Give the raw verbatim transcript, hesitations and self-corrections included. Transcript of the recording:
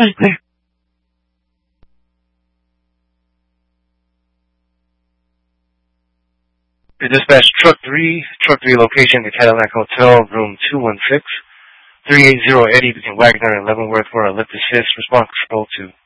To dispatch Truck three, Truck three location, the Cadillac Hotel, room two one six, three eight zero Eddie between Wagner and Leavenworth for a lift assist, responsible to